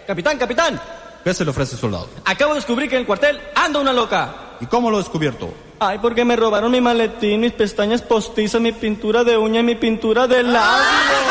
Capitán, capitán. ¿Qué se le ofrece, soldado? Acabo de descubrir que en el cuartel anda una loca. ¿Y cómo lo he descubierto? Ay, porque me robaron mi maletín, mis pestañas postizas, mi pintura de uña y mi pintura de labio.